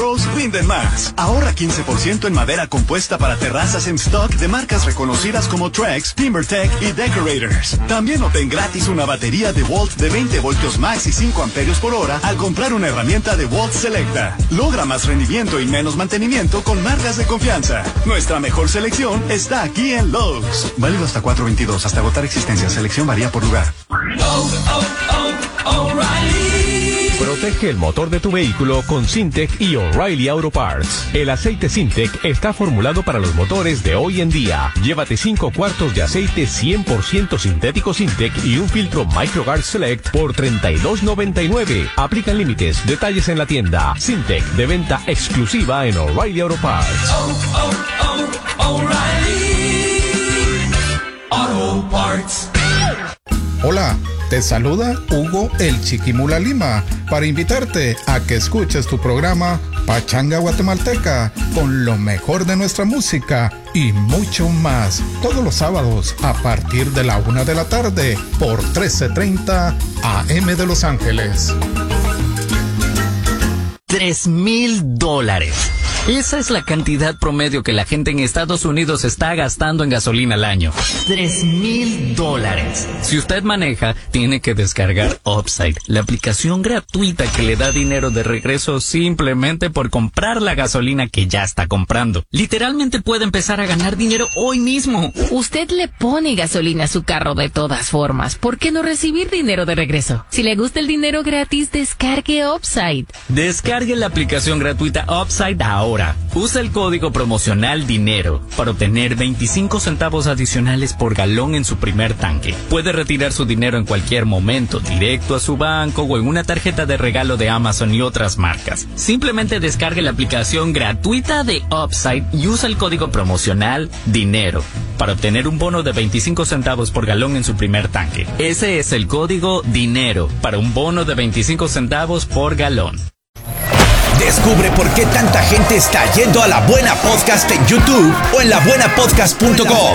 Lowe's rinden más. Ahorra 15% en madera compuesta para terrazas en stock de marcas reconocidas como Trex, TimberTech y Decorators. También obtén gratis una batería DeWalt de 20 voltios max y 5 amperios por hora al comprar una herramienta DeWalt Selecta. Logra más rendimiento y menos mantenimiento con marcas de confianza. Nuestra mejor selección está aquí en Lowe's. Válido hasta 4/22, hasta agotar existencia. Selección varía por lugar. Protege el motor de tu vehículo con Syntec y O'Reilly Auto Parts. El aceite Syntec está formulado para los motores de hoy en día. Llévate 5 cuartos de aceite 100% sintético Syntec y un filtro MicroGuard Select por $32.99. Aplican límites. Detalles en la tienda. Syntec, de venta exclusiva en O'Reilly Auto Parts. O'Reilly Auto Parts. Hola, te saluda Hugo el Chiquimula Lima para invitarte a que escuches tu programa Pachanga Guatemalteca con lo mejor de nuestra música y mucho más todos los sábados a partir de la 1 de la tarde por 1330 AM de Los Ángeles. $3,000. Esa es la cantidad promedio que la gente en Estados Unidos está gastando en gasolina al año. $3,000. Si usted maneja, tiene que descargar Upside, la aplicación gratuita que le da dinero de regreso simplemente por comprar la gasolina que ya está comprando. Literalmente puede empezar a ganar dinero hoy mismo. Usted le pone gasolina a su carro de todas formas. ¿Por qué no recibir dinero de regreso? Si le gusta el dinero gratis, descargue Upside. Descargue la aplicación gratuita Upside ahora. Usa el código promocional DINERO para obtener 25 centavos adicionales por galón en su primer tanque. Puede retirar su dinero en cualquier momento, directo a su banco o en una tarjeta de regalo de Amazon y otras marcas. Simplemente descargue la aplicación gratuita de Upside y usa el código promocional DINERO para obtener un bono de 25 centavos por galón en su primer tanque. Ese es el código DINERO para un bono de 25 centavos por galón. Descubre por qué tanta gente está yendo a La Buena Podcast en YouTube o en labuenapodcast.com.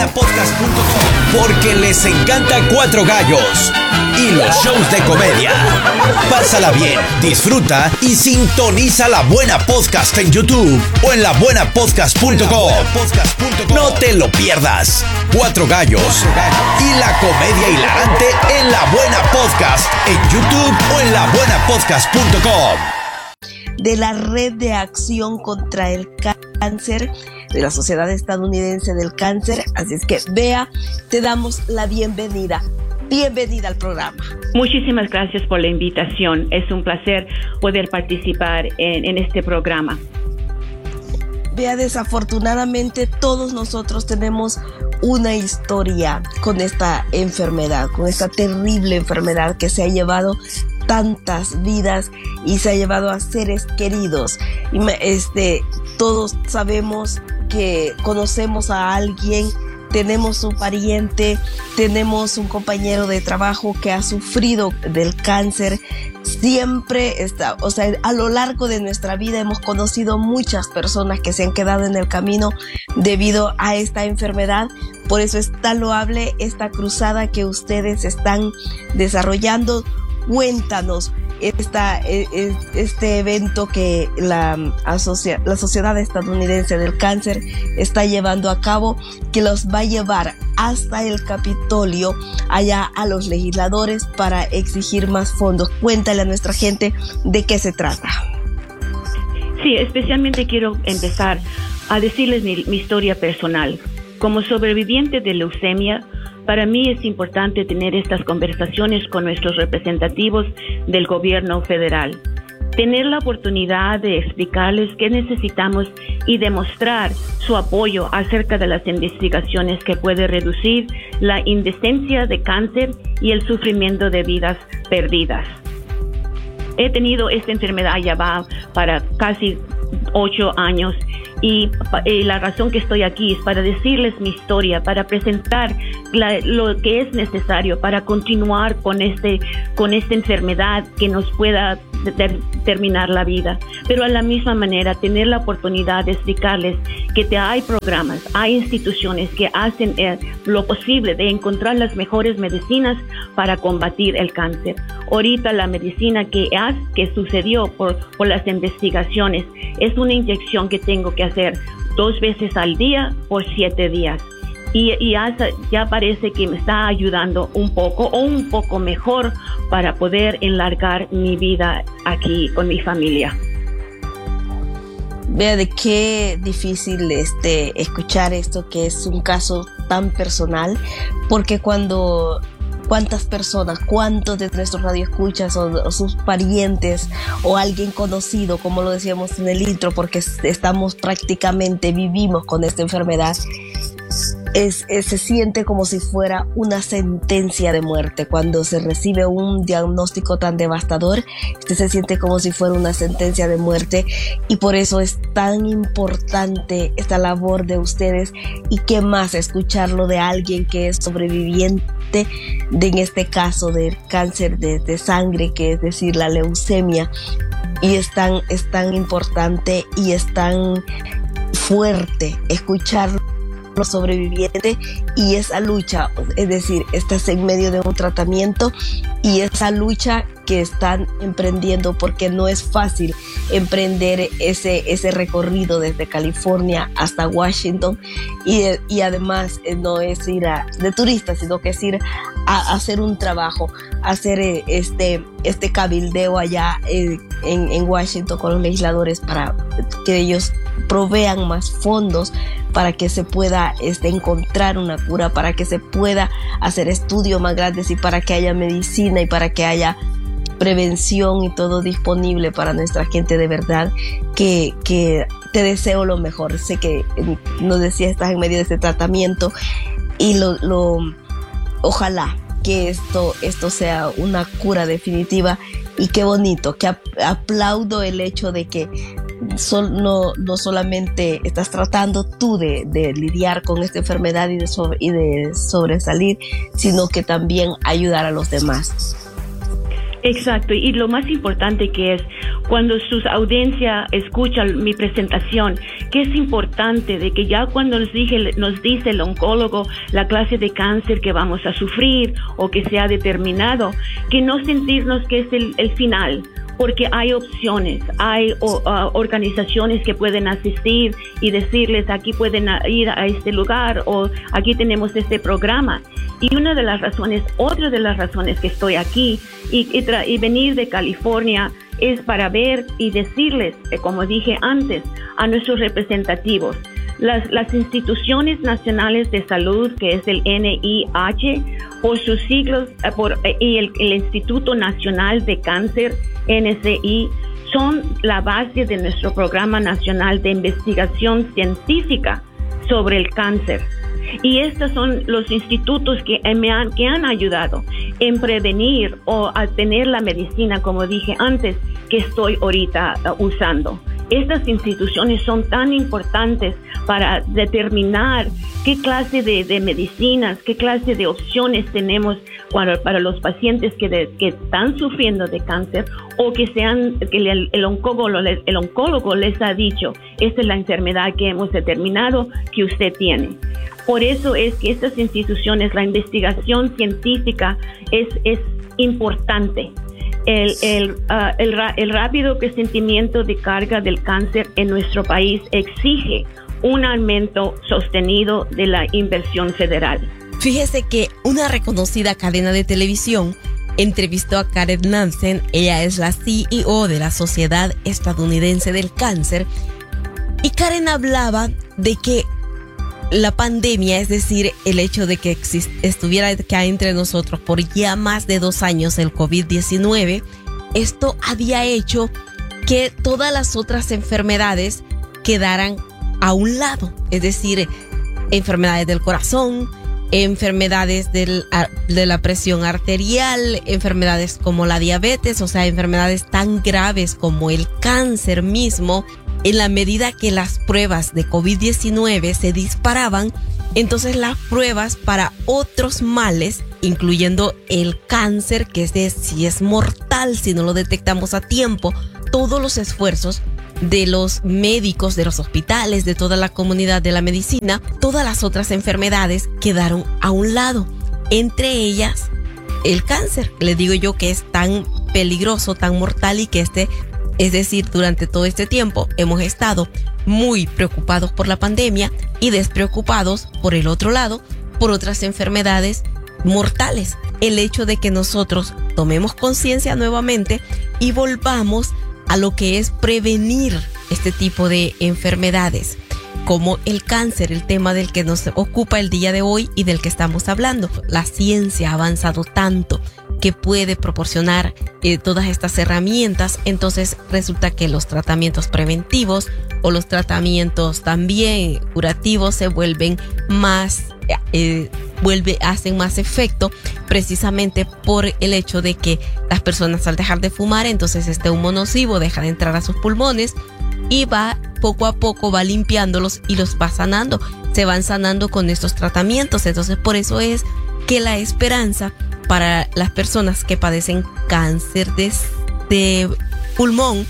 Porque les encanta Cuatro Gallos y los shows de comedia. Pásala bien, disfruta y sintoniza La Buena Podcast en YouTube o en labuenapodcast.com. No te lo pierdas. Cuatro Gallos y la comedia hilarante en La Buena Podcast en YouTube o en labuenapodcast.com. De la Red de Acción contra el Cáncer de la Sociedad Estadounidense del Cáncer. Así es que, Bea, te damos la bienvenida. Bienvenida al programa. Muchísimas gracias por la invitación. Es un placer poder participar en este programa. Bea, desafortunadamente todos nosotros tenemos una historia con esta enfermedad, con esta terrible enfermedad que se ha llevado tantas vidas y se ha llevado a seres queridos. Todos sabemos que conocemos a alguien, tenemos un pariente, tenemos un compañero de trabajo que ha sufrido del cáncer. Siempre está, a lo largo de nuestra vida hemos conocido muchas personas que se han quedado en el camino debido a esta enfermedad. Por eso es tan loable esta cruzada que ustedes están desarrollando. Cuéntanos este evento que la Sociedad Estadounidense del Cáncer está llevando a cabo, que los va a llevar hasta el Capitolio, allá a los legisladores, para exigir más fondos. Cuéntale a nuestra gente de qué se trata. Sí, especialmente quiero empezar a decirles mi historia personal. Como sobreviviente de leucemia, para mí es importante tener estas conversaciones con nuestros representativos del gobierno federal. Tener la oportunidad de explicarles qué necesitamos y demostrar su apoyo acerca de las investigaciones que pueden reducir la incidencia de cáncer y el sufrimiento de vidas perdidas. He tenido esta enfermedad ya va para casi 8 años y la razón que estoy aquí es para decirles mi historia, para presentar lo que es necesario para continuar con esta enfermedad que nos pueda terminar la vida. Pero a la misma manera, tener la oportunidad de explicarles que hay programas, hay instituciones que hacen lo posible de encontrar las mejores medicinas para combatir el cáncer. Ahorita la medicina que sucedió por las investigaciones es una inyección que tengo que hacer 2 veces al día por 7 días. Y ya parece que me está ayudando un poco o un poco mejor para poder enlargar mi vida aquí con mi familia. Vea de qué difícil escuchar esto, que es un caso tan personal, porque cuántas personas, cuántos de nuestros radioescuchas o sus parientes o alguien conocido, como lo decíamos en el intro, porque vivimos con esta enfermedad, se siente como si fuera una sentencia de muerte. Cuando se recibe un diagnóstico tan devastador, se siente como si fuera una sentencia de muerte, y por eso es tan importante esta labor de ustedes. Y qué más escucharlo de alguien que es sobreviviente en este caso del cáncer de sangre, que es decir, la leucemia, y es tan importante y es tan fuerte escucharlo sobreviviente y esa lucha, es decir, estás en medio de un tratamiento y esa lucha que están emprendiendo, porque no es fácil emprender ese recorrido desde California hasta Washington, y además no es ir de turista, sino que es ir a hacer un trabajo, hacer este cabildeo allá en Washington con los legisladores para que ellos provean más fondos para que se pueda encontrar una cura, para que se pueda hacer estudios más grandes y para que haya medicina y para que haya prevención y todo disponible para nuestra gente. De verdad que te deseo lo mejor. Sé que nos decía, estás en medio de este tratamiento y ojalá que esto sea una cura definitiva. Y qué bonito, que aplaudo el hecho de que no solamente estás tratando tú de lidiar con esta enfermedad y de sobresalir, sino que también ayudar a los demás. Exacto, y lo más importante que es cuando su audiencia escucha mi presentación, que es importante de que ya cuando nos dice el oncólogo la clase de cáncer que vamos a sufrir o que se ha determinado, que no sentirnos que es el final, porque hay opciones, hay organizaciones que pueden asistir y decirles aquí pueden ir a este lugar o aquí tenemos este programa. Y otra de las razones que estoy aquí y venir de California es para ver y decirles, como dije antes, a nuestros representativos, las instituciones nacionales de salud, que es el NIH, por sus siglos, y el Instituto Nacional de Cáncer, NCI, son la base de nuestro programa nacional de investigación científica sobre el cáncer. Y estos son los institutos que han ayudado en prevenir o a tener la medicina, como dije antes, que estoy ahorita usando. Estas instituciones son tan importantes para determinar qué clase de medicinas, qué clase de opciones tenemos para los pacientes que están sufriendo de cáncer o que el oncólogo les ha dicho, esta es la enfermedad que hemos determinado que usted tiene. Por eso es que estas instituciones, la investigación científica es importante. El rápido crecimiento de carga del cáncer en nuestro país exige un aumento sostenido de la inversión federal. Fíjese que una reconocida cadena de televisión entrevistó a Karen Nansen. Ella es la CEO de la Sociedad Estadounidense del Cáncer, y Karen hablaba de que la pandemia, es decir, el hecho de que estuviera acá entre nosotros por ya más de 2 años el COVID-19, esto había hecho que todas las otras enfermedades quedaran a un lado, es decir, enfermedades del corazón, enfermedades de la presión arterial, enfermedades como la diabetes, o sea, enfermedades tan graves como el cáncer mismo. En la medida que las pruebas de COVID-19 se disparaban, entonces las pruebas para otros males, incluyendo el cáncer, que sí es mortal, mortal si no lo detectamos a tiempo. Todos los esfuerzos de los médicos, de los hospitales, de toda la comunidad de la medicina, todas las otras enfermedades quedaron a un lado. Entre ellas, el cáncer. Le digo yo que es tan peligroso, tan mortal y que es decir, durante todo este tiempo hemos estado muy preocupados por la pandemia y despreocupados, por el otro lado, por otras enfermedades mortales. El hecho de que nosotros tomemos conciencia nuevamente y volvamos a lo que es prevenir este tipo de enfermedades, como el cáncer, el tema del que nos ocupa el día de hoy y del que estamos hablando. La ciencia ha avanzado tanto que puede proporcionar todas estas herramientas. Entonces resulta que los tratamientos preventivos o los tratamientos también curativos se vuelven más, hacen más efecto, precisamente por el hecho de que las personas, al dejar de fumar, entonces este humo nocivo deja de entrar a sus pulmones y va poco a poco, va limpiándolos y los va sanando. Se van sanando con estos tratamientos. Entonces por eso es que la esperanza para las personas que padecen cáncer de pulmón,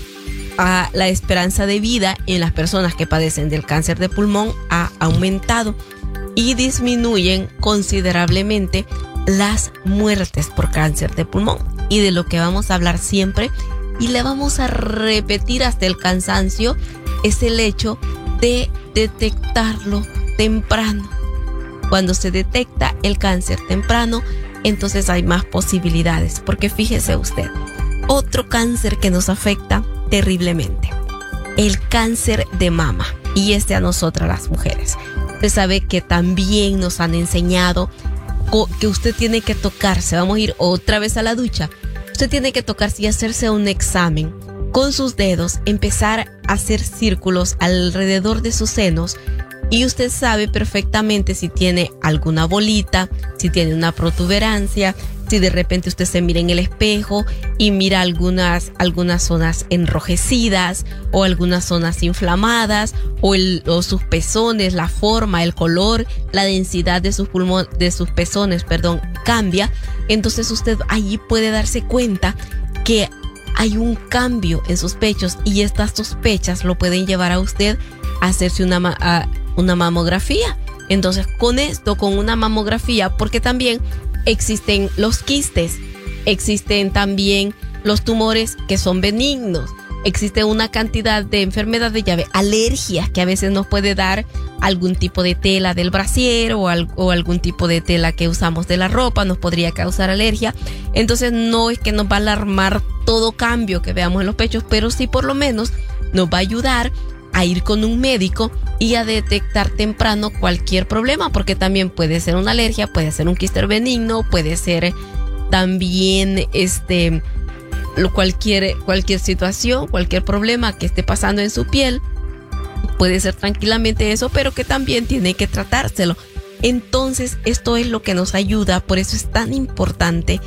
la esperanza de vida en las personas que padecen del cáncer de pulmón ha aumentado y disminuyen considerablemente las muertes por cáncer de pulmón. Y de lo que vamos a hablar siempre y le vamos a repetir hasta el cansancio es el hecho de detectarlo temprano. Cuando se detecta el cáncer temprano, entonces hay más posibilidades, porque fíjese usted, otro cáncer que nos afecta terriblemente, el cáncer de mama, y a nosotras las mujeres. Usted sabe que también nos han enseñado que usted tiene que tocarse. Vamos a ir otra vez a la ducha. Usted tiene que tocarse y hacerse un examen con sus dedos, empezar a hacer círculos alrededor de sus senos. Y usted sabe perfectamente si tiene alguna bolita, si tiene una protuberancia, si de repente usted se mira en el espejo y mira algunas zonas enrojecidas o algunas zonas inflamadas o sus pezones, la forma, el color, la densidad de sus pezones, cambia. Entonces usted allí puede darse cuenta que hay un cambio en sus pechos y estas sospechas lo pueden llevar a usted a hacerse una mamografía. Entonces con una mamografía, porque también existen los quistes, existen también los tumores que son benignos, existe una cantidad de enfermedades, alergias que a veces nos puede dar algún tipo de tela del brasier o algún tipo de tela que usamos de la ropa, nos podría causar alergia. Entonces no es que nos va a alarmar todo cambio que veamos en los pechos, pero sí por lo menos nos va a ayudar a ir con un médico y a detectar temprano cualquier problema, porque también puede ser una alergia, puede ser un quiste benigno, puede ser también cualquier situación, cualquier problema que esté pasando en su piel. Puede ser tranquilamente eso, pero que también tiene que tratárselo. Entonces esto es lo que nos ayuda. Por eso es tan importante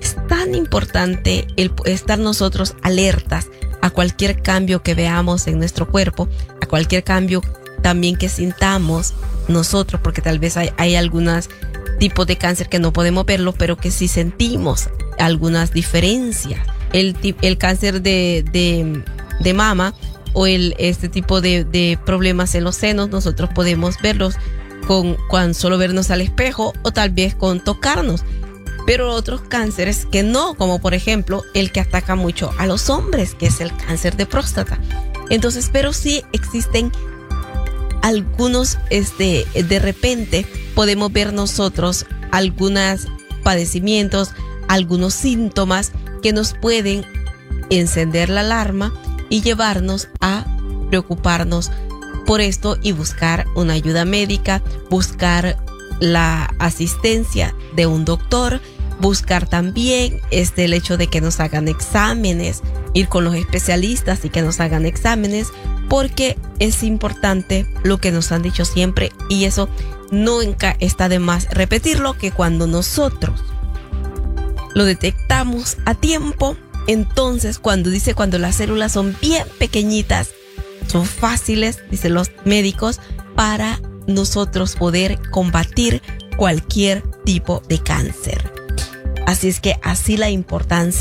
el estar nosotros alertas a cualquier cambio que veamos en nuestro cuerpo, a cualquier cambio también que sintamos nosotros, porque tal vez hay algunos tipos de cáncer que no podemos verlo, pero que sí sentimos algunas diferencias. El cáncer de mama o este tipo de problemas en los senos, nosotros podemos verlos con solo vernos al espejo o tal vez con tocarnos. Pero otros cánceres que no, como por ejemplo el que ataca mucho a los hombres, que es el cáncer de próstata. Entonces, pero sí existen algunos, de repente podemos ver nosotros algunos padecimientos, algunos síntomas que nos pueden encender la alarma y llevarnos a preocuparnos por esto y buscar una ayuda médica, buscar la asistencia de un doctor, buscar también el hecho de que nos hagan exámenes, ir con los especialistas y que nos hagan exámenes, porque es importante lo que nos han dicho siempre, y eso nunca está de más repetirlo, que cuando nosotros lo detectamos a tiempo, entonces cuando las células son bien pequeñitas, son fáciles, dicen los médicos, para nosotros poder combatir cualquier tipo de cáncer. Así es que así la importancia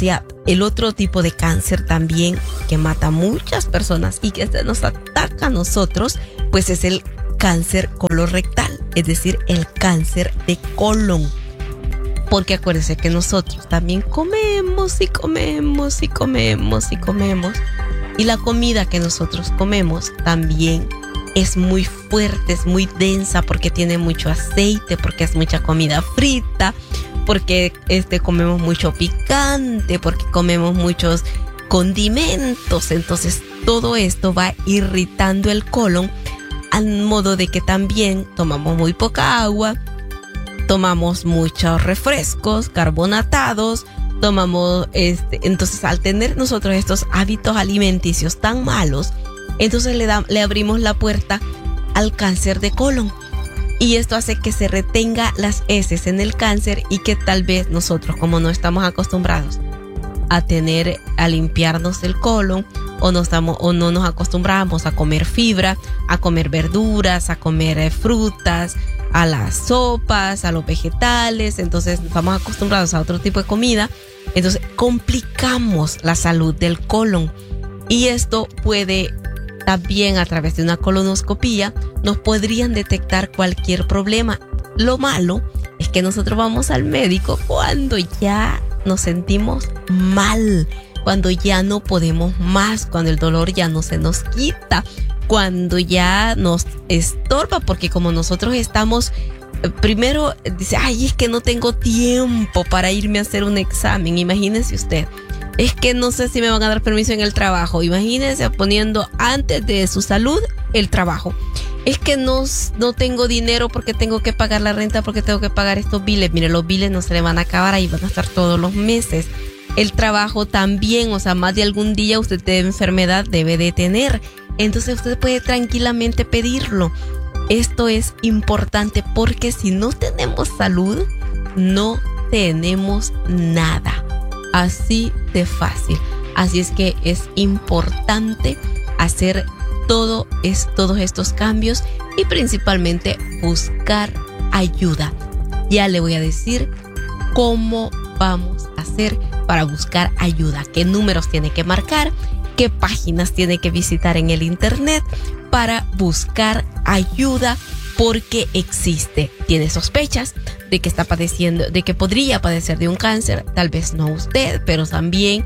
el otro tipo de cáncer también que mata a muchas personas y que nos ataca a nosotros, pues es el cáncer colorectal, es decir, el cáncer de colon. Porque acuérdense que nosotros también comemos y comemos y comemos y comemos. Y la comida que nosotros comemos también es muy fuerte, es muy densa porque tiene mucho aceite, porque es mucha comida frita, porque comemos mucho picante, porque comemos muchos condimentos. Entonces todo esto va irritando el colon, al modo de que también tomamos muy poca agua, tomamos muchos refrescos carbonatados, entonces al tener nosotros estos hábitos alimenticios tan malos, entonces le abrimos la puerta al cáncer de colon. Y esto hace que se retenga las heces en el cáncer y que tal vez nosotros, como no estamos acostumbrados a limpiarnos el colon, o no nos acostumbramos a comer fibra, a comer verduras, a comer frutas, a las sopas, a los vegetales, entonces estamos acostumbrados a otro tipo de comida, entonces complicamos la salud del colon. Y esto puede también, a través de una colonoscopía, nos podrían detectar cualquier problema. Lo malo es que nosotros vamos al médico cuando ya nos sentimos mal, cuando ya no podemos más, cuando el dolor ya no se nos quita, cuando ya nos estorba, porque como nosotros estamos, primero dice, ay, es que no tengo tiempo para irme a hacer un examen. Imagínese usted, es que no sé si me van a dar permiso en el trabajo. Imagínense poniendo antes de su salud el trabajo. Es que no tengo dinero porque tengo que pagar la renta, porque tengo que pagar estos biles. Mire, los biles no se le van a acabar, ahí van a estar todos los meses. El trabajo también, o sea, más de algún día usted de enfermedad debe de tener. Entonces usted puede tranquilamente pedirlo. Esto es importante porque si no tenemos salud, no tenemos nada. Así de fácil. Así es que es importante hacer todos estos cambios y principalmente buscar ayuda. Ya le voy a decir cómo vamos a hacer para buscar ayuda, qué números tiene que marcar, qué páginas tiene que visitar en el internet para buscar ayuda, porque existe. Tiene sospechas de que está padeciendo, de que podría padecer de un cáncer, tal vez no usted, pero también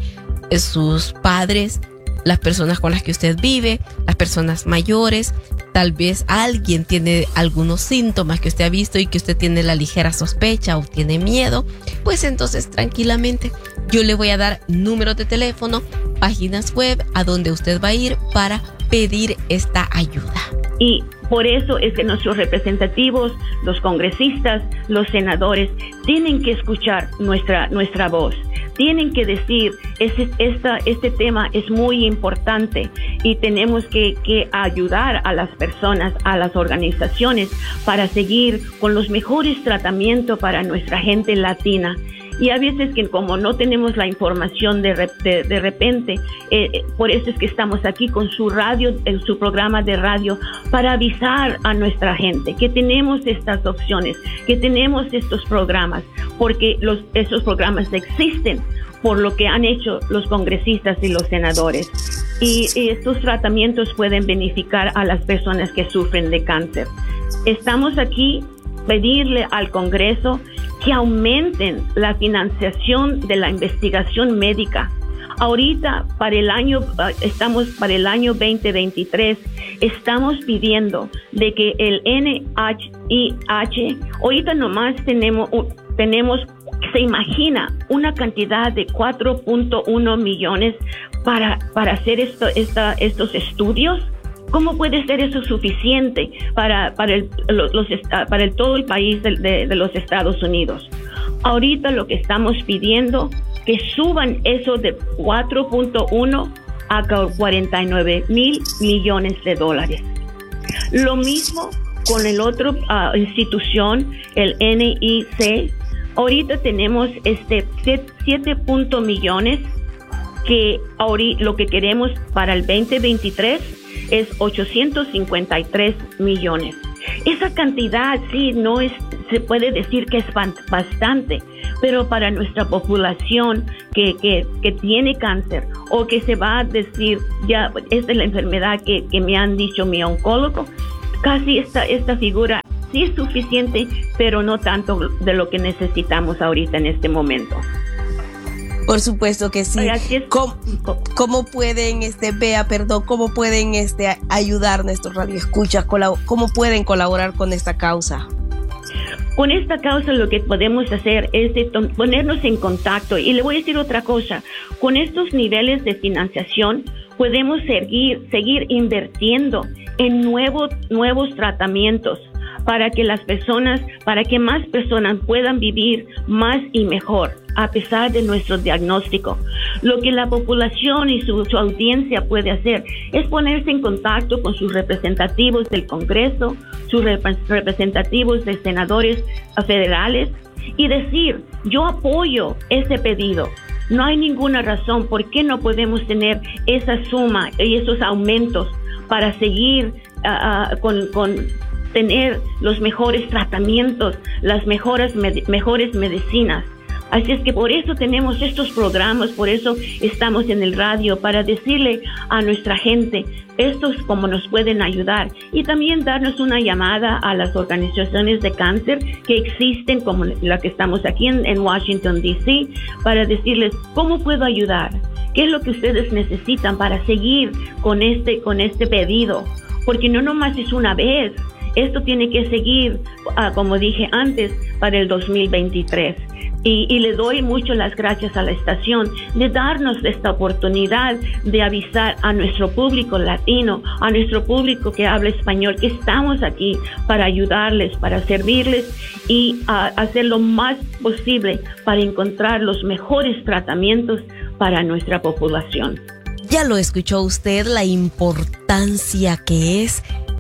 sus padres, las personas con las que usted vive, las personas mayores. Tal vez alguien tiene algunos síntomas que usted ha visto y que usted tiene la ligera sospecha o tiene miedo. Pues entonces tranquilamente yo le voy a dar números de teléfono, páginas web a donde usted va a ir para pedir esta ayuda. Y por eso es que nuestros representativos, los congresistas, los senadores, tienen que escuchar nuestra voz. Tienen que decir, este tema es muy importante y tenemos que ayudar a las personas, a las organizaciones, para seguir con los mejores tratamientos para nuestra gente latina. Y a veces que como no tenemos la información de repente, por eso es que estamos aquí con su radio, su programa de radio, para avisar a nuestra gente que tenemos estas opciones, que tenemos estos programas, porque esos programas existen por lo que han hecho los congresistas y los senadores. Y estos tratamientos pueden beneficiar a las personas que sufren de cáncer. Estamos aquí pedirle al Congreso que aumenten la financiación de la investigación médica. Ahorita, estamos para el año 2023, estamos pidiendo de que el NIH, ahorita nomás tenemos, se imagina una cantidad de 4.1 millones para hacer estos estudios. ¿Cómo puede ser eso suficiente para todo el país de los Estados Unidos? Ahorita lo que estamos pidiendo, que suban eso de 4.1 a 49 mil millones de dólares. Lo mismo con el otro institución, el NIC. Ahorita tenemos 7 millones, que ahorita lo que queremos para el 2023 es 853 millones. Esa cantidad sí se puede decir que es bastante, pero para nuestra población que tiene cáncer o que se va a decir, ya, esta es la enfermedad que me han dicho mi oncólogo, casi esta figura sí es suficiente, pero no tanto de lo que necesitamos ahorita en este momento. Por supuesto que sí. ¿Cómo pueden, cómo pueden ayudar nuestros radioescuchas? ¿Cómo pueden colaborar con esta causa? Con esta causa lo que podemos hacer es ponernos en contacto. Y le voy a decir otra cosa. Con estos niveles de financiación podemos seguir invirtiendo en nuevos tratamientos para que más personas puedan vivir más y mejor a pesar de nuestro diagnóstico. Lo que la población y su audiencia puede hacer es ponerse en contacto con sus representativos del Congreso, sus representativos de senadores federales y decir, yo apoyo ese pedido. No hay ninguna razón por qué no podemos tener esa suma y esos aumentos para seguir con tener los mejores tratamientos, las mejores medicinas. Así es que por eso tenemos estos programas, por eso estamos en el radio, para decirle a nuestra gente, estos cómo nos pueden ayudar y también darnos una llamada a las organizaciones de cáncer que existen, como la que estamos aquí en Washington, D.C., para decirles cómo puedo ayudar, qué es lo que ustedes necesitan para seguir con este pedido, porque no nomás es una vez, esto tiene que seguir, como dije antes, para el 2023. Y le doy mucho las gracias a la estación de darnos esta oportunidad de avisar a nuestro público latino, a nuestro público que habla español, que estamos aquí para ayudarles, para servirles y hacer lo más posible para encontrar los mejores tratamientos para nuestra población. Ya lo escuchó usted, la importancia que es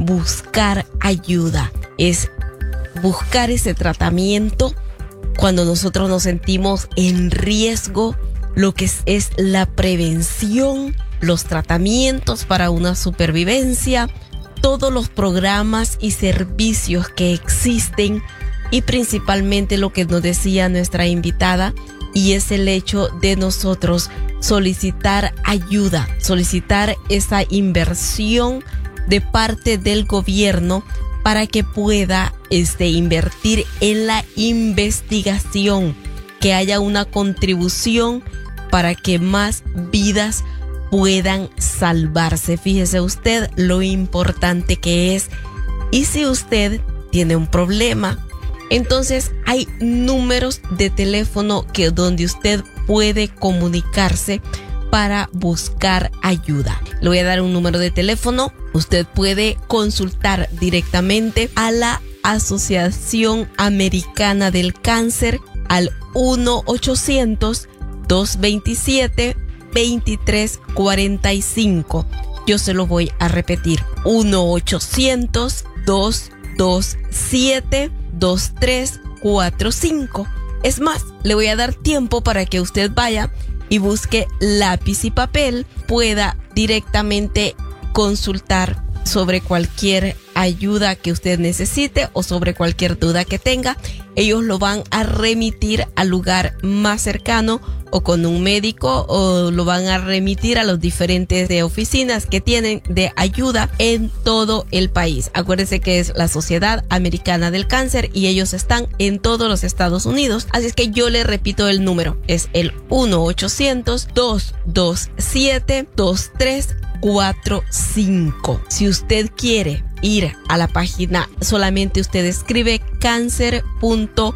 buscar ayuda, es buscar ese tratamiento cuando nosotros nos sentimos en riesgo, lo que es la prevención, los tratamientos para una supervivencia, todos los programas y servicios que existen y principalmente lo que nos decía nuestra invitada, y es el hecho de nosotros solicitar ayuda, solicitar esa inversión de parte del gobierno para que pueda invertir en la investigación, que haya una contribución para que más vidas puedan salvarse. Fíjese usted lo importante que es. Y si usted tiene un problema, entonces hay números de teléfono donde usted puede comunicarse para buscar ayuda. Le voy a dar un número de teléfono. Usted puede consultar directamente a la Asociación Americana del Cáncer al 1-800-227-2345. Yo se lo voy a repetir. 1-800-227-2345. Es más, le voy a dar tiempo para que usted vaya y busque lápiz y papel, pueda directamente consultar sobre cualquier ayuda que usted necesite o sobre cualquier duda que tenga. Ellos lo van a remitir al lugar más cercano o con un médico, o lo van a remitir a los diferentes oficinas que tienen de ayuda en todo el país. Acuérdense que es la Sociedad Americana del Cáncer y ellos están en todos los Estados Unidos. Así es que yo le repito el número. Es el 1-800-227-2345. Si usted quiere ir a la página, solamente usted escribe cancer.org.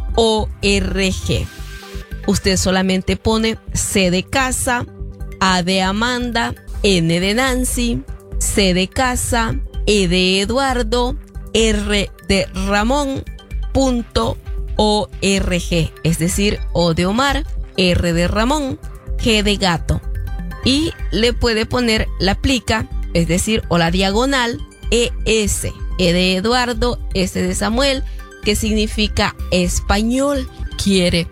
Usted solamente pone C de casa, A de Amanda, N de Nancy, C de casa, E de Eduardo, R de Ramón, .org. Es decir, O de Omar, R de Ramón, G de gato. Y le puede poner la plica, es decir, o la diagonal, ES, E de Eduardo, S de Samuel, que significa español. Quiere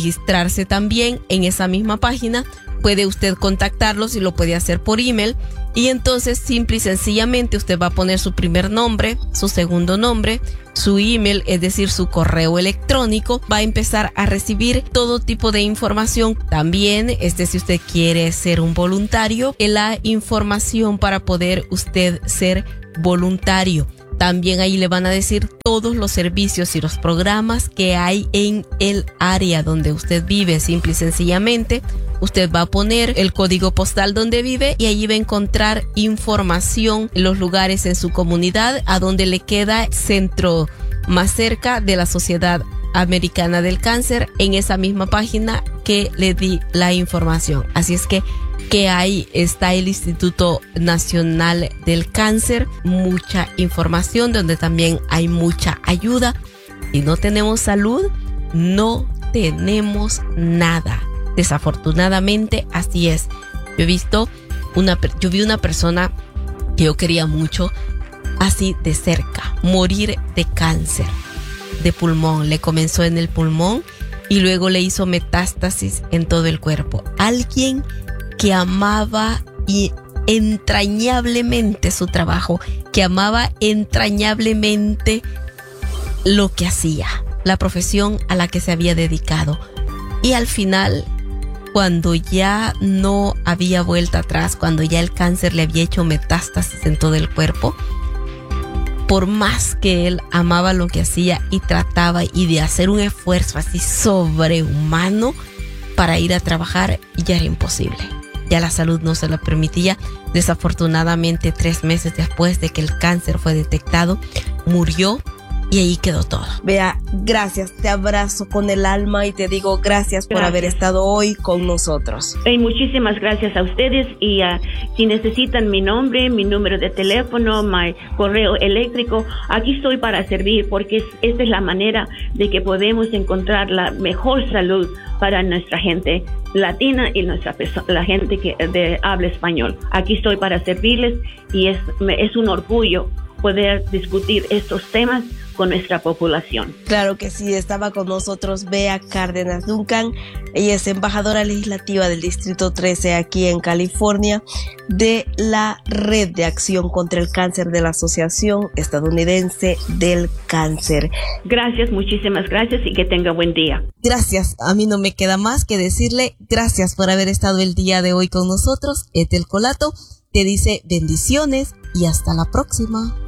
registrarse también en esa misma página, puede usted contactarlos y lo puede hacer por email Y entonces, simple y sencillamente, usted va a poner su primer nombre, su segundo nombre, su email, es decir, su correo electrónico. Va a empezar a recibir todo tipo de información. También, si usted quiere ser un voluntario, la información para poder usted ser voluntario. También ahí le van a decir todos los servicios y los programas que hay en el área donde usted vive. Simple y sencillamente, usted va a poner el código postal donde vive y allí va a encontrar información en los lugares en su comunidad a donde le queda centro más cerca de la Sociedad Americana del Cáncer, en esa misma página que le di la información. Así es que ahí está el Instituto Nacional del Cáncer, mucha información donde también hay mucha ayuda. Si no tenemos salud, no tenemos nada. Desafortunadamente, así es. Yo vi una persona que yo quería mucho, así de cerca, morir de cáncer de pulmón. Le comenzó en el pulmón y luego le hizo metástasis en todo el cuerpo. Alguien que amaba y entrañablemente su trabajo, que amaba entrañablemente lo que hacía, la profesión a la que se había dedicado. Y al final, cuando ya no había vuelta atrás, cuando ya el cáncer le había hecho metástasis en todo el cuerpo, por más que él amaba lo que hacía y trataba y de hacer un esfuerzo así sobrehumano para ir a trabajar, ya era imposible. Ya la salud no se lo permitía. Desafortunadamente, 3 meses después de que el cáncer fue detectado, murió y ahí quedó todo. Bea, gracias, te abrazo con el alma y te digo gracias por haber estado hoy con nosotros. Muchísimas gracias a ustedes y si necesitan mi nombre, mi número de teléfono, mi correo eléctrico, aquí estoy para servir, porque esta es la manera de que podemos encontrar la mejor salud para nuestra gente latina y la gente que de habla español. Aquí estoy para servirles y es un orgullo poder discutir estos temas con nuestra población. Claro que sí, estaba con nosotros Bea Cárdenas Duncan. Ella es embajadora legislativa del Distrito 13 aquí en California, de la Red de Acción contra el Cáncer de la Asociación Estadounidense del Cáncer. Gracias, muchísimas gracias y que tenga buen día. Gracias, a mí no me queda más que decirle gracias por haber estado el día de hoy con nosotros. Ethel Colato te dice bendiciones y hasta la próxima.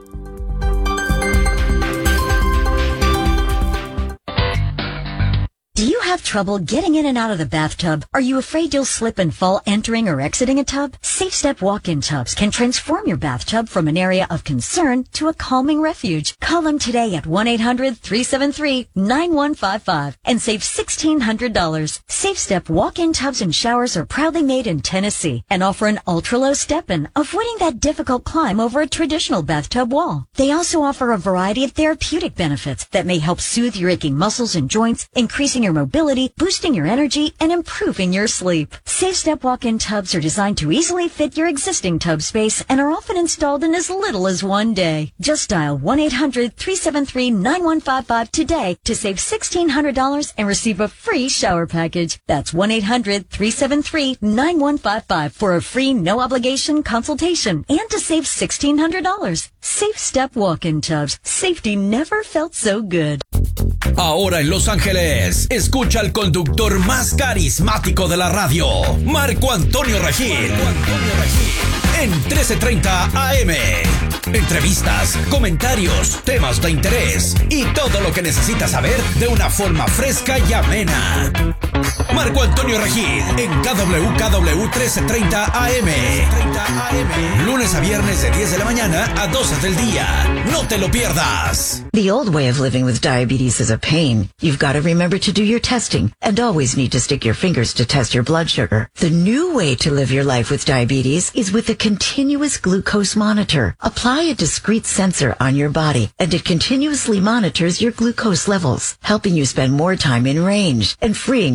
Do you have trouble getting in and out of the bathtub? Are you afraid you'll slip and fall entering or exiting a tub? SafeStep walk-in tubs can transform your bathtub from an area of concern to a calming refuge. Call them today at 1-800-373-9155 and save $1,600. SafeStep walk-in tubs and showers are proudly made in Tennessee and offer an ultra-low step-in, avoiding that difficult climb over a traditional bathtub wall. They also offer a variety of therapeutic benefits that may help soothe your aching muscles and joints, increasing your mobility, boosting your energy, and improving your sleep. SafeStep walk-in tubs are designed to easily fit your existing tub space and are often installed in as little as 1 day. Just dial 1-800-373-9155 today to save $1,600 and receive a free shower package. That's 1-800-373-9155 for a free no-obligation consultation and to save $1,600. SafeStep walk-in tubs. Safety never felt so good. Ahora en Los Ángeles, escucha al conductor más carismático de la radio, Marco Antonio Regil. En 1330 AM. Entrevistas, comentarios, temas de interés y todo lo que necesitas saber de una forma fresca y amena. Marco Antonio Regil en KWKW 1330 AM. Lunes a viernes de 10 de la mañana a 12 del día. No te lo pierdas. The old way of living with diabetes is a pain. You've got to remember to do your testing and always need to stick your fingers to test your blood sugar. The new way to live your life with diabetes is with a continuous glucose monitor. Apply a discrete sensor on your body and it continuously monitors your glucose levels, helping you spend more time in range and freeing you from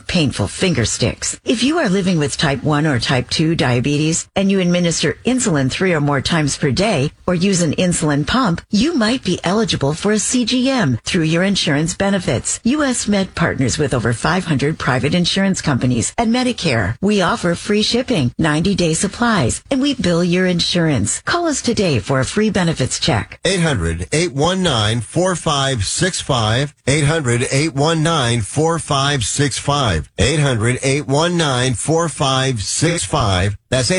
painful finger sticks. If you are living with type 1 or type 2 diabetes and you administer insulin 3 or more times per day or use an insulin pump, you might be eligible for a CGM through your insurance benefits. U.S. Med partners with over 500 private insurance companies and Medicare. We offer free shipping, 90-day supplies, and we bill your insurance. Call us today for a free benefits check. 800-819-4565. 800-819-4565. 800-819-4565. That's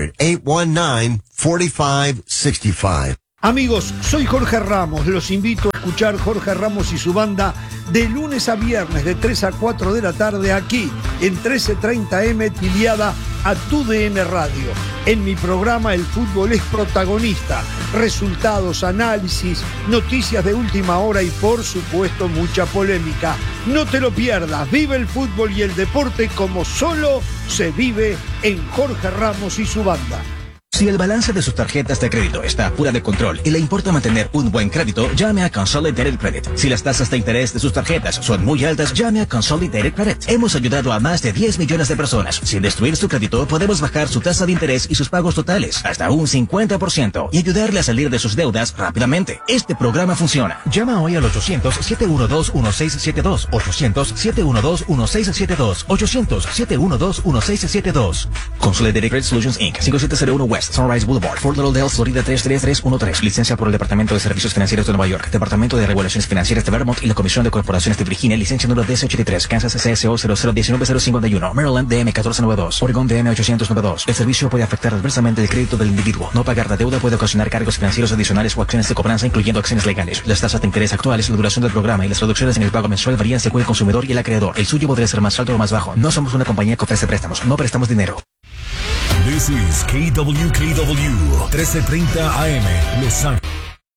800-819-4565. Amigos, soy Jorge Ramos. Los invito a escuchar Jorge Ramos y su banda de lunes a viernes de 3 a 4 de la tarde aquí en 1330M Tiliada a TUDN Radio. En mi programa el fútbol es protagonista. Resultados, análisis, noticias de última hora y por supuesto mucha polémica. No te lo pierdas. Vive el fútbol y el deporte como solo se vive en Jorge Ramos y su banda. Si el balance de sus tarjetas de crédito está fuera de control y le importa mantener un buen crédito, llame a Consolidated Credit. Si las tasas de interés de sus tarjetas son muy altas, llame a Consolidated Credit. Hemos ayudado a más de 10 millones de personas. Sin destruir su crédito, podemos bajar su tasa de interés y sus pagos totales hasta un 50% y ayudarle a salir de sus deudas rápidamente. Este programa funciona. Llama hoy al 800-712-1672. 800-712-1672. 800-712-1672. Consolidated Credit Solutions Inc. 5701 West Sunrise Boulevard, Fort Lauderdale, Florida 33313. Licencia por el Departamento de Servicios Financieros de Nueva York, Departamento de Regulaciones Financieras de Vermont y la Comisión de Corporaciones de Virginia. Licencia número DC83, Kansas CSO 0019051, Maryland DM 1492, Oregon DM 892. El servicio puede afectar adversamente el crédito del individuo. No pagar la deuda puede ocasionar cargos financieros adicionales o acciones de cobranza, incluyendo acciones legales. Las tasas de interés actuales, la duración del programa y las reducciones en el pago mensual varían según el consumidor y el acreedor. El suyo podría ser más alto o más bajo. No somos una compañía que ofrece préstamos. No prestamos dinero. This is KWKW 1330 AM Los Ángeles.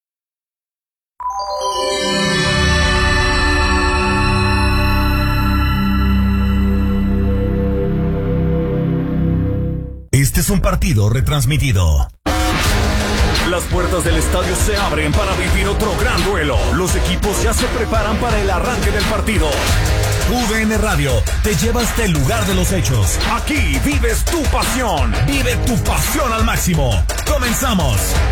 Este es un partido retransmitido. Las puertas del estadio se abren para vivir otro gran duelo. Los equipos ya se preparan para el arranque del partido. TUDN Radio te lleva hasta el lugar de los hechos. Aquí vives tu pasión. Vive tu pasión al máximo. Comenzamos.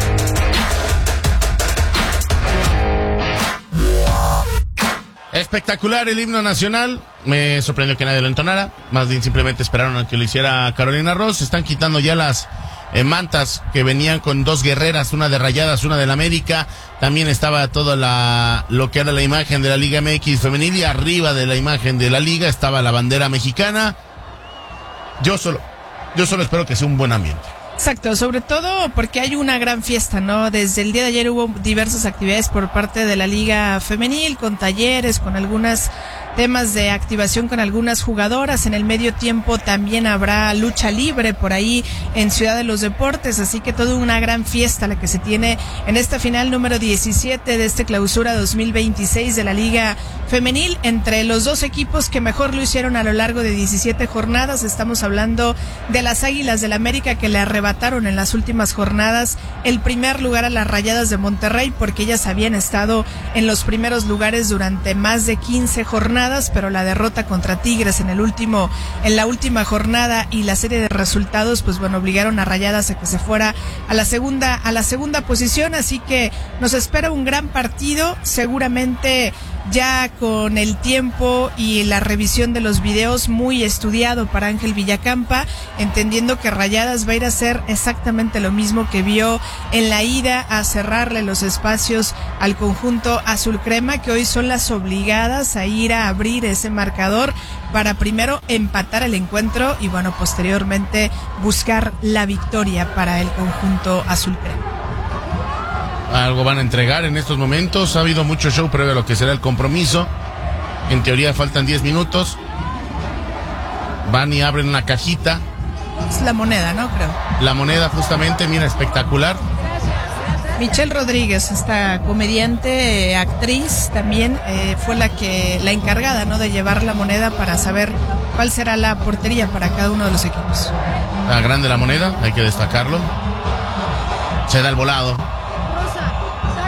Espectacular el himno nacional. Me sorprendió que nadie lo entonara. Más bien simplemente esperaron a que lo hiciera Carolina Ross. Están quitando ya las mantas que venían con dos guerreras, una de Rayadas, una del América. También estaba toda lo que era la imagen de la Liga MX femenil, y arriba de la imagen de la Liga estaba la bandera mexicana. Yo solo espero que sea un buen ambiente. Exacto, sobre todo porque hay una gran fiesta, ¿no? Desde el día de ayer hubo diversas actividades por parte de la Liga Femenil, con talleres, con algunas temas de activación con algunas jugadoras. En el medio tiempo también habrá lucha libre por ahí en Ciudad de los Deportes, así que toda una gran fiesta la que se tiene en esta final número 17 de este clausura 2026 de la Liga Femenil, entre los dos equipos que mejor lo hicieron a lo largo de 17 jornadas. Estamos hablando de las Águilas del América, que le arrebataron en las últimas jornadas el primer lugar a las Rayadas de Monterrey, porque ellas habían estado en los primeros lugares durante más de 15 jornadas, pero la derrota contra Tigres en la última jornada y la serie de resultados, pues bueno, obligaron a Rayadas a que se fuera a la segunda posición. Así que nos espera un gran partido, seguramente ya con el tiempo y la revisión de los videos muy estudiado para Ángel Villacampa, entendiendo que Rayadas va a ir a hacer exactamente lo mismo que vio en la ida, a cerrarle los espacios al conjunto azul crema, que hoy son las obligadas a ir a abrir ese marcador para primero empatar el encuentro y bueno, posteriormente buscar la victoria para el conjunto azul crema. Algo van a entregar en estos momentos. Ha habido mucho show previo a lo que será el compromiso. En teoría faltan 10 minutos. Van y abren una cajita. Es la moneda, ¿no? Creo. La moneda, justamente, mira, espectacular. Michelle Rodríguez, esta comediante, actriz, también fue la encargada, ¿no?, de llevar la moneda para saber cuál será la portería para cada uno de los equipos. La grande la moneda, hay que destacarlo. Se da el volado.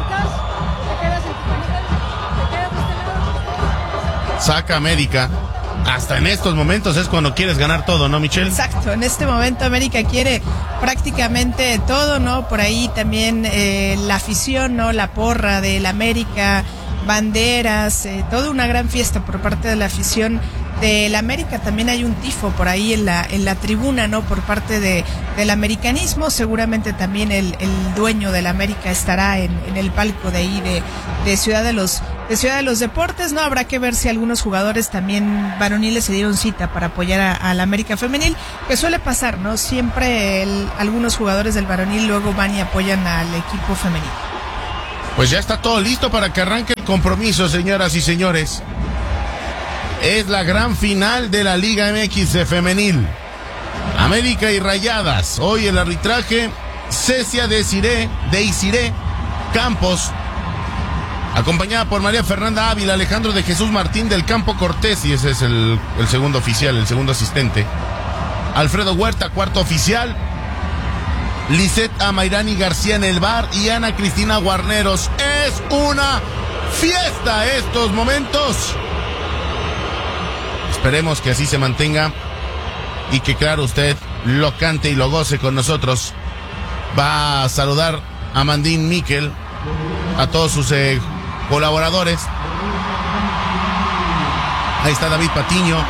Saca América. hasta en estos momentos es cuando quieres ganar todo, ¿no, Michelle? Exacto, en este momento América quiere prácticamente todo, ¿no? Por ahí también la afición, ¿no? La porra del América, banderas, toda una gran fiesta por parte de la afición del América. También hay un tifo por ahí en la tribuna, ¿no? Por parte del americanismo. Seguramente también el dueño del América estará en el palco de ahí de Ciudad de los Deportes, ¿no? Habrá que ver si algunos jugadores también varoniles se dieron cita para apoyar al América femenil, que suele pasar, ¿no? Siempre algunos jugadores del varonil luego van y apoyan al equipo femenil. Pues ya está todo listo para que arranque el compromiso, señoras y señores. Es la gran final de la Liga MX femenil. América y Rayadas. Hoy el arbitraje, Cecia Desiré Campos, acompañada por María Fernanda Ávila, Alejandro de Jesús Martín del Campo Cortés, y ese es el segundo oficial, el segundo asistente. Alfredo Huerta, cuarto oficial. Lisette Amairani García en el bar y Ana Cristina Guarneros. Es una fiesta estos momentos. Esperemos que así se mantenga y que, claro, usted lo cante y lo goce con nosotros. Va a saludar a Mandín Miquel, a todos sus colaboradores. Ahí está David Patiño.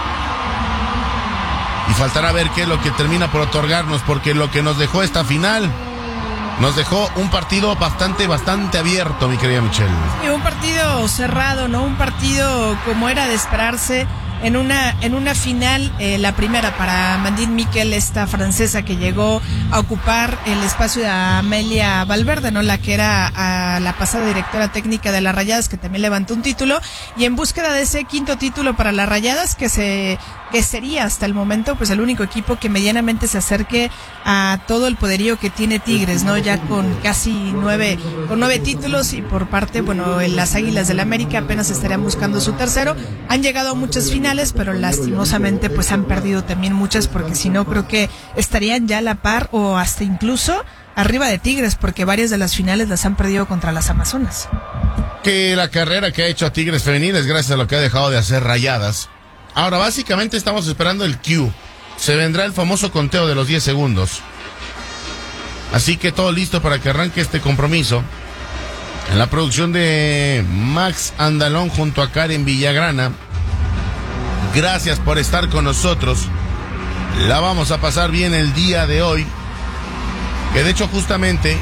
Y faltará ver qué es lo que termina por otorgarnos, porque lo que nos dejó esta final, nos dejó un partido bastante abierto, mi querida Michelle. Y un partido cerrado, ¿no? Un partido como era de esperarse. En una final, la primera para Mandín Miquel, esta francesa que llegó a ocupar el espacio de Amelia Valverde, ¿no? La que era la pasada directora técnica de las Rayadas, que también levantó un título, y en búsqueda de ese quinto título para las Rayadas, que sería hasta el momento pues el único equipo que medianamente se acerque a todo el poderío que tiene Tigres, ¿no? Ya con casi 9 títulos, y por parte, bueno, las Águilas del América apenas estarían buscando su tercero. Han llegado a muchas finales, pero lastimosamente pues han perdido también muchas, porque si no creo que estarían ya a la par o hasta incluso arriba de Tigres, porque varias de las finales las han perdido contra las Amazonas. Que la carrera que ha hecho a Tigres femenil es gracias a lo que ha dejado de hacer Rayadas. Ahora básicamente estamos esperando el cue. Se vendrá el famoso conteo de los 10 segundos. Así que todo listo para que arranque este compromiso. En la producción de Max Andalón junto a Karen Villagrana. Gracias por estar con nosotros. La vamos a pasar bien el día de hoy. Que de hecho justamente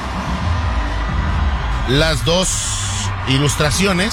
las dos ilustraciones,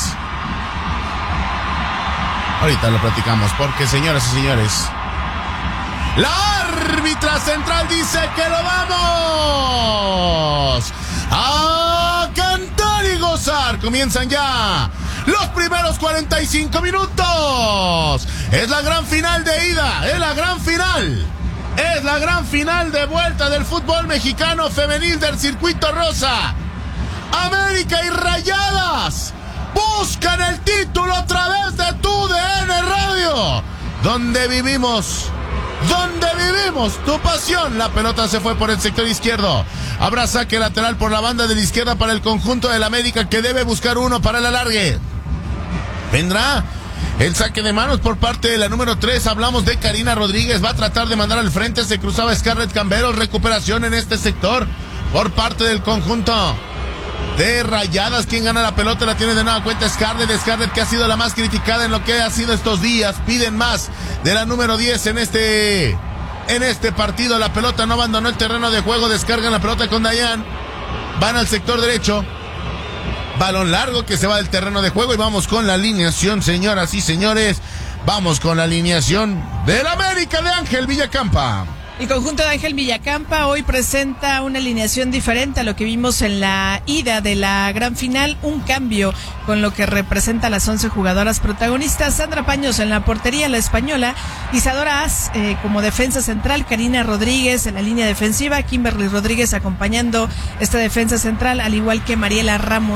ahorita lo platicamos, porque señoras y señores, la árbitra central dice que lo vamos a cantar y gozar. Comienzan ya los primeros 45 minutos. Es la gran final de ida, es la gran final. Es la gran final de vuelta del fútbol mexicano femenil del circuito rosa. América y Rayadas buscan el título a través de tu DN Radio, donde vivimos tu pasión. La pelota se fue por el sector izquierdo. Habrá saque lateral por la banda de la izquierda para el conjunto del América, que debe buscar uno para el alargue. Vendrá el saque de manos por parte de la número 3. Hablamos de Karina Rodríguez. Va a tratar de mandar al frente. Se cruzaba Scarlett Cambero. Recuperación en este sector por parte del conjunto de Rayadas. Quien gana la pelota la tiene de nueva cuenta Scarlett, que ha sido la más criticada en lo que ha sido estos días. Piden más de la número 10 en este partido. La pelota no abandonó el terreno de juego. Descargan la pelota con Dayan. Van al sector derecho. Balón largo que se va del terreno de juego, y vamos con la alineación, señoras y señores. Vamos con la alineación del América de Ángel Villacampa. El conjunto de Ángel Villacampa hoy presenta una alineación diferente a lo que vimos en la ida de la gran final. Un cambio con lo que representa a las 11 jugadoras protagonistas. Sandra Paños en la portería, la española. Isadora As como defensa central. Karina Rodríguez en la línea defensiva. Kimberly Rodríguez acompañando esta defensa central, al igual que Mariela Ramos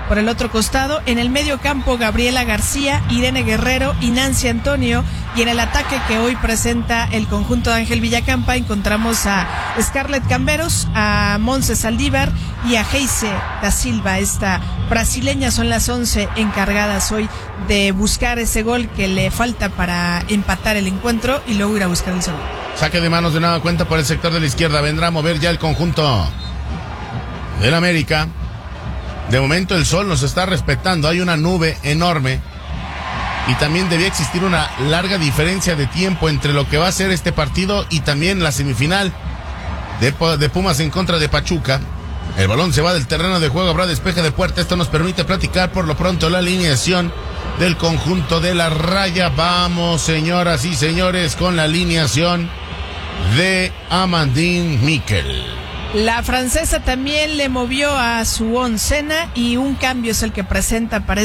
por el otro costado. En el medio campo, Gabriela García, Irene Guerrero y Nancy Antonio. Y en el ataque que hoy presenta el conjunto de Ángel Villacampa, encontramos a Scarlett Camberos, a Montse Saldívar y a Heise da Silva. Esta brasileña son las 11 encargadas hoy de buscar ese gol que le falta para empatar el encuentro y luego ir a buscar el segundo. Saque de manos de nueva cuenta por el sector de la izquierda. Vendrá a mover ya el conjunto del América. De momento el sol nos está respetando. Hay una nube enorme. Y también debía existir una larga diferencia de tiempo entre lo que va a ser este partido y también la semifinal de Pumas en contra de Pachuca. El balón se va del terreno de juego, habrá despeje de puerta. Esto nos permite platicar por lo pronto la alineación del conjunto de la Raya. Vamos, señoras y señores, con la alineación de Amandine Miquel. La francesa también le movió a su oncena y un cambio es el que presenta para